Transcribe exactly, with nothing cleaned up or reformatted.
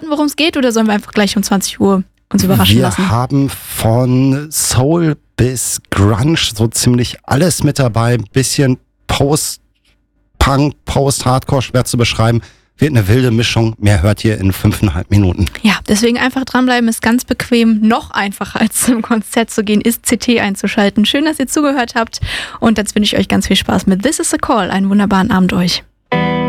verraten, worum es geht, oder sollen wir einfach gleich um zwanzig Uhr uns überraschen wir lassen? Wir haben von Soul bis Grunge so ziemlich alles mit dabei. Bisschen Post-Punk, Post-Hardcore, schwer zu beschreiben. Wird eine wilde Mischung. Mehr hört ihr in fünfeinhalb Minuten. Ja, deswegen einfach dranbleiben, ist ganz bequem. Noch einfacher als zum Konzert zu gehen, ist C T einzuschalten. Schön, dass ihr zugehört habt. Und jetzt wünsche ich euch ganz viel Spaß mit This is a Call. Einen wunderbaren Abend euch.